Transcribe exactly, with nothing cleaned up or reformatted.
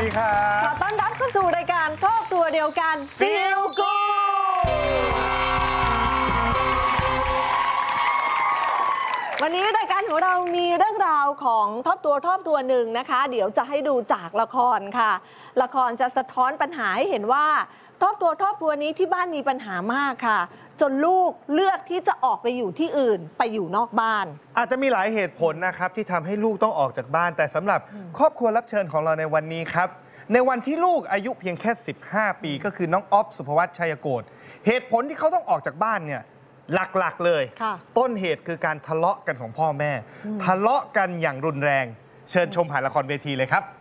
ดีครับขอต้อนรับเข้าสู่รายการครอบครัวเดียวกัน Feel Good วันนี้รายการของเรามีเรื่องราวของทอบตัวทอบตัวหนึ่งนะคะ เดี๋ยวจะให้ดูจากละครค่ะละครจะสะท้อนปัญหาให้เห็นว่าทอบตัวทอบตัวนี้ที่บ้านมีปัญหามากค่ะจนลูกเลือกที่จะออกไปอยู่ที่อื่นไปอยู่นอกบ้านอาจจะมีหลายเหตุผลนะครับที่ทำให้ลูกต้องออกจากบ้านแต่สำหรับครอบครัวรับเชิญของเราในวันนี้ครับในวันที่ลูกอายุเพียงแค่สิบห้าปีก็คือน้องอ๊อฟสุภวัฒน์ชัยโกฏเหตุผลที่เขาต้องออกจากบ้านเนี่ยหลักๆเลยต้นเหตุคือการทะเลาะกันของพ่อแม่ทะเลาะกันอย่างรุนแรงเชิญชมผ่านละครเวทีเลยครับ